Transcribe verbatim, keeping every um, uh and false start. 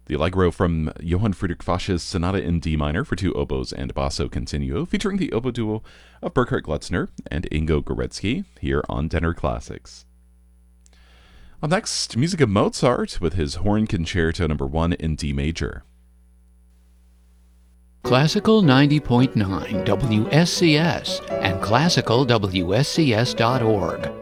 The Allegro from Johann Friedrich Fasch's Sonata in D minor for two oboes and basso continuo, featuring the oboe duo of Burkhard Glutzner and Ingo Goretzky, here on Tenor Classics. Up next, music of Mozart with his Horn Concerto number one in D major. Classical ninety point nine W S C S and classical W S C S dot org